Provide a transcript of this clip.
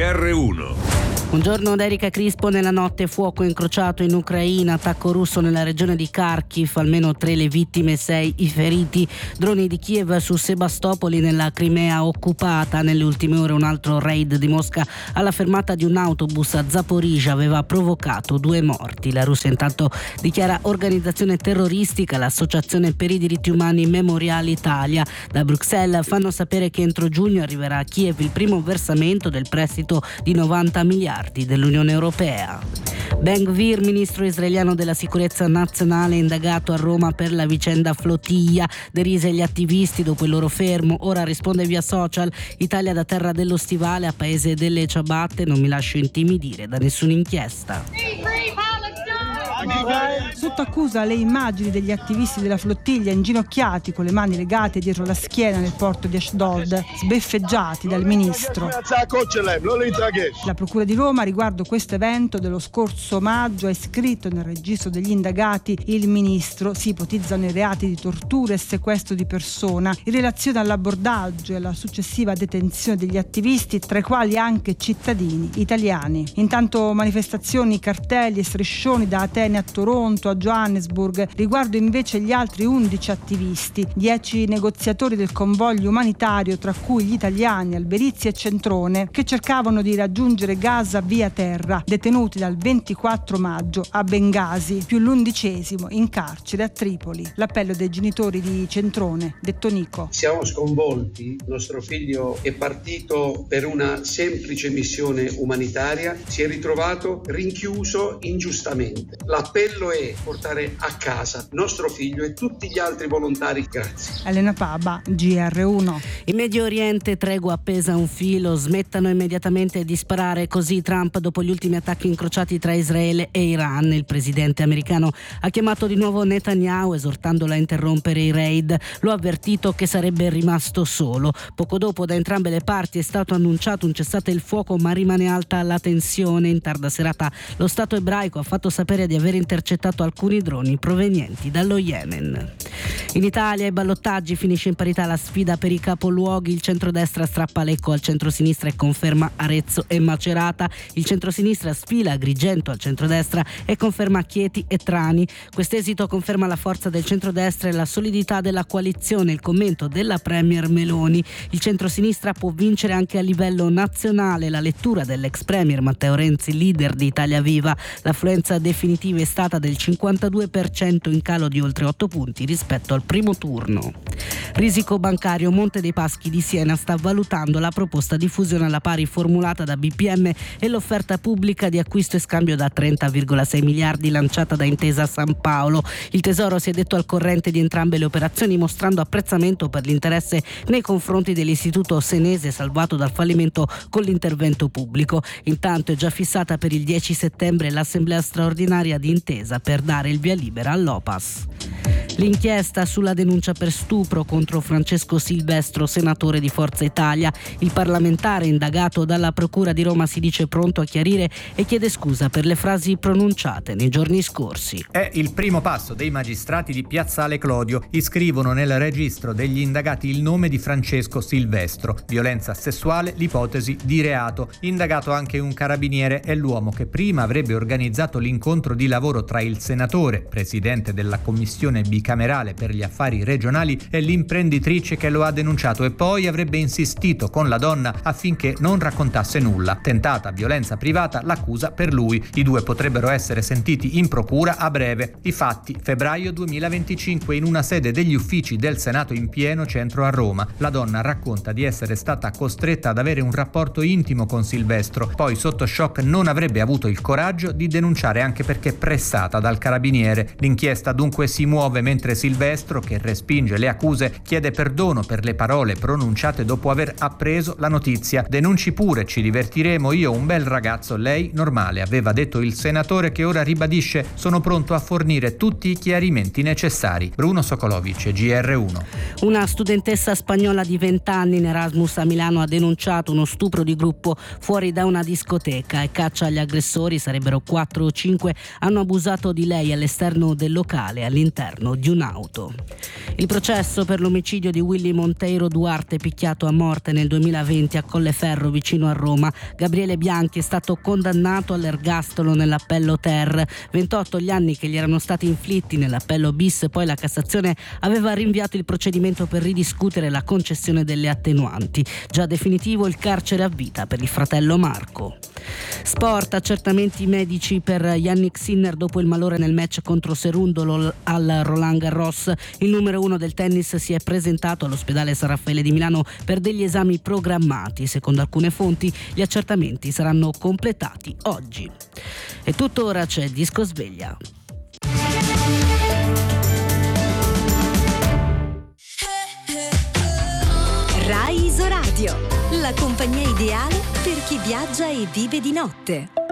GR1. Buongiorno da Erika Crispo. Nella notte fuoco incrociato in Ucraina, attacco russo nella regione di Kharkiv, almeno 3 le vittime, 6 i feriti. Droni di Kiev su Sebastopoli nella Crimea occupata. Nelle ultime ore un altro raid di Mosca alla fermata di un autobus a Zaporizhzhia aveva provocato 2 morti. La Russia intanto dichiara organizzazione terroristica l'Associazione per i diritti umani Memorial Italia. Da Bruxelles fanno sapere che entro giugno arriverà a Kiev il primo versamento del prestito di 90 miliardi dell'Unione Europea. Ben-Gvir, ministro israeliano della sicurezza nazionale, indagato a Roma per la vicenda Flotilla, derise gli attivisti dopo il loro fermo. Ora risponde via social: Italia da terra dello stivale a paese delle ciabatte, non mi lascio intimidire da nessuna inchiesta. Sotto accusa le immagini degli attivisti della Flottiglia inginocchiati con le mani legate dietro la schiena nel porto di Ashdod, sbeffeggiati dal ministro. La procura di Roma riguardo questo evento dello scorso maggio ha iscritto nel registro degli indagati il ministro. Si ipotizzano i reati di tortura e sequestro di persona in relazione all'abbordaggio e alla successiva detenzione degli attivisti, tra i quali anche cittadini italiani. Intanto manifestazioni, cartelli e striscioni da Atene a Toronto, a Johannesburg. Riguardo invece gli altri 11 attivisti, 10 negoziatori del convoglio umanitario, tra cui gli italiani Alberizi e Centrone, che cercavano di raggiungere Gaza via terra, detenuti dal 24 maggio a Bengasi, più l'11° in carcere a Tripoli. L'appello dei genitori di Centrone, detto Nico. Siamo sconvolti, nostro figlio è partito per una semplice missione umanitaria, si è ritrovato rinchiuso ingiustamente. L'appello è portare a casa nostro figlio e tutti gli altri volontari. Grazie. Elena Paba, GR1. In Medio Oriente tregua appesa a un filo, smettano immediatamente di sparare, così Trump dopo gli ultimi attacchi incrociati tra Israele e Iran. Il presidente americano ha chiamato di nuovo Netanyahu esortandolo a interrompere i raid, lo ha avvertito che sarebbe rimasto solo. Poco dopo da entrambe le parti è stato annunciato un cessate il fuoco, ma rimane alta la tensione. In tarda serata lo Stato ebraico ha fatto sapere di aver intercettato alcuni droni provenienti dallo Yemen. In Italia ai ballottaggi finisce in parità la sfida per i capoluoghi. Il centrodestra strappa Lecco al centrosinistra e conferma Arezzo e Macerata. Il centrosinistra sfila Agrigento al centrodestra e conferma Chieti e Trani. Quest'esito conferma la forza del centrodestra e la solidità della coalizione. Il commento della premier Meloni: il centrosinistra può vincere anche a livello nazionale. La lettura dell'ex premier Matteo Renzi, leader di Italia Viva: l'affluenza definitiva è stata del 52%, in calo di oltre 8 punti rispetto al primo turno. Risico bancario: Monte dei Paschi di Siena sta valutando la proposta di fusione alla pari formulata da BPM e l'offerta pubblica di acquisto e scambio da 30,6 miliardi lanciata da Intesa San Paolo. Il Tesoro si è detto al corrente di entrambe le operazioni, mostrando apprezzamento per l'interesse nei confronti dell'istituto senese salvato dal fallimento con l'intervento pubblico. Intanto è già fissata per il 10 settembre l'assemblea straordinaria di Intesa per dare il via libera all'OPAS. L'inchiesta sulla denuncia per stupro contro Francesco Silvestro, senatore di Forza Italia. Il parlamentare indagato dalla Procura di Roma si dice pronto a chiarire e chiede scusa per le frasi pronunciate nei giorni scorsi. È il primo passo dei magistrati di Piazzale Clodio. Iscrivono nel registro degli indagati il nome di Francesco Silvestro. Violenza sessuale, l'ipotesi di reato. Indagato anche un carabiniere e l'uomo che prima avrebbe organizzato l'incontro di lavoro tra il senatore, presidente della commissione bicamerale per gli affari regionali, e l'imprenditrice che lo ha denunciato, e poi avrebbe insistito con la donna affinché non raccontasse nulla. Tentata violenza privata l'accusa per lui. I due potrebbero essere sentiti in procura a breve. I fatti: febbraio 2025, in una sede degli uffici del Senato in pieno centro a Roma. La donna racconta di essere stata costretta ad avere un rapporto intimo con Silvestro, poi sotto shock non avrebbe avuto il coraggio di denunciare, anche perché pressata dal carabiniere. L'inchiesta dunque si muove mentre Silvestro, che respinge le accuse, chiede perdono per le parole pronunciate dopo aver appreso la notizia. Denunci pure, ci divertiremo, io un bel ragazzo, lei normale, aveva detto il senatore, che ora ribadisce: sono pronto a fornire tutti i chiarimenti necessari. Bruno Sokolovic, GR1. Una studentessa spagnola di 20 anni in Erasmus a Milano ha denunciato uno stupro di gruppo fuori da una discoteca e caccia agli aggressori, sarebbero 4 o 5, hanno hanno abusato di lei all'esterno del locale all'interno di un'auto. Il processo per l'omicidio di Willy Monteiro Duarte, picchiato a morte nel 2020 a Colleferro vicino a Roma. Gabriele Bianchi è stato condannato all'ergastolo nell'appello Ter. 28 gli anni che gli erano stati inflitti nell'appello bis, poi la Cassazione aveva rinviato il procedimento per ridiscutere la concessione delle attenuanti. Già definitivo il carcere a vita per il fratello Marco. Sport, accertamenti medici per Yannick Sinner dopo il malore nel match contro Cerundolo al Roland Garros. Il numero 1 del tennis si è presentato all'ospedale San Raffaele di Milano per degli esami programmati. Secondo alcune fonti gli accertamenti saranno completati oggi. E tuttora c'è Disco Sveglia. Rai Isoradio, la compagnia ideale per chi viaggia e vive di notte.